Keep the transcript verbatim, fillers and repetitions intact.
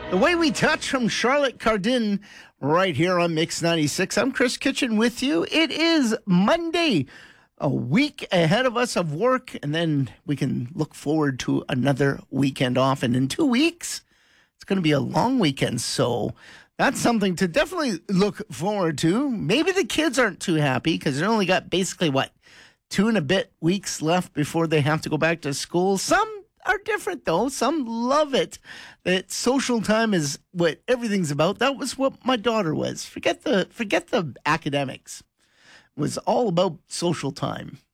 The Way We Touch from Charlotte Cardin right here on Mix ninety-six. I'm Chris Kitchen with you. It is Monday, a week ahead of us of work, and then we can look forward to another weekend off. And in two weeks, it's going to be a long weekend, so that's something to definitely look forward to. Maybe the kids aren't too happy because they only got basically, what, two and a bit weeks left before they have to go back to school. Some are different, though. Some love it. That social time is what everything's about. That was what my daughter was. Forget the forget the academics. It was all about social time.